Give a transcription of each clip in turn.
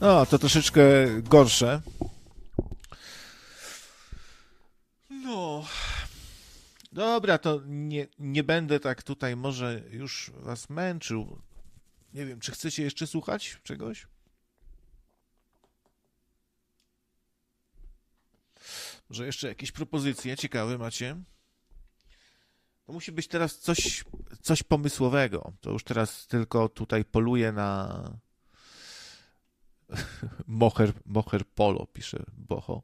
No, to troszeczkę gorsze. No, dobra, to nie będę tak tutaj może już was męczył. Nie wiem, czy chcecie jeszcze słuchać czegoś? Może jeszcze jakieś propozycje ciekawe macie? To musi być teraz coś pomysłowego. To już teraz tylko tutaj poluję na Moher Polo, pisze Boho.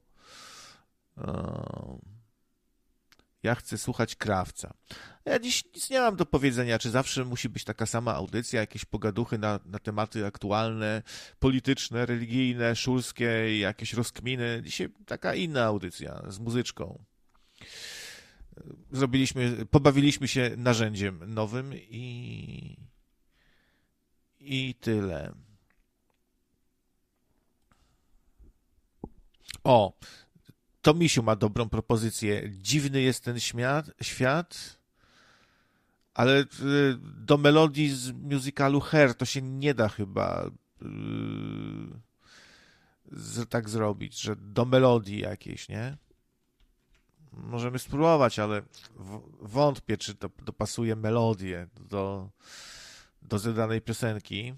Ja chcę słuchać Krawca. Ja dziś nic nie mam do powiedzenia, czy zawsze musi być taka sama audycja, jakieś pogaduchy na tematy aktualne, polityczne, religijne, szulskie, jakieś rozkminy. Dzisiaj taka inna audycja z muzyczką. Pobawiliśmy się narzędziem nowym i tyle. O, to Misiu ma dobrą propozycję. Dziwny jest ten świat, ale do melodii z musicalu Hair to się nie da chyba tak zrobić, że do melodii jakiejś, nie? Możemy spróbować, ale wątpię, czy to dopasuje melodię do zadanej piosenki.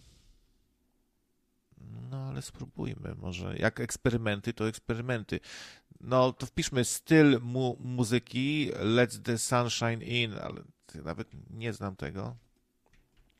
No, ale spróbujmy może. Jak eksperymenty, to eksperymenty. No, to wpiszmy styl muzyki Let the Sunshine In, ale nawet nie znam tego.